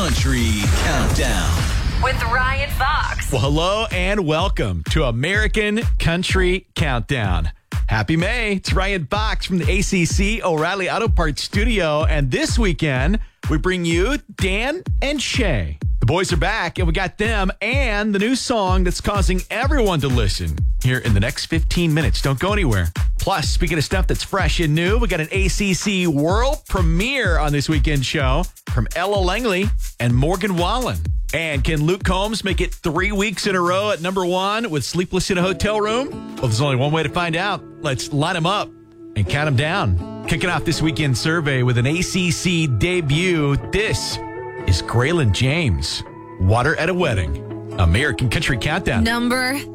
Country Countdown with Ryan Fox. Well, hello and welcome to American Country Countdown. Happy May. It's Ryan Fox from the ACC O'Reilly Auto Parts Studio. And this weekend, we bring you Dan and Shay. The boys are back, and we got them and the new song that's causing everyone to listen here in the next 15 minutes. Don't go anywhere. Plus, speaking of stuff that's fresh and new, we got an ACC world premiere on this weekend show from Ella Langley and Morgan Wallen. And can Luke Combs make it 3 weeks in a row at number one with Sleepless in a Hotel Room? Well, there's only one way to find out. Let's line them up and count them down. Kicking off this weekend survey with an ACC debut, this is Graylin James, Water at a Wedding. American Country Countdown. Number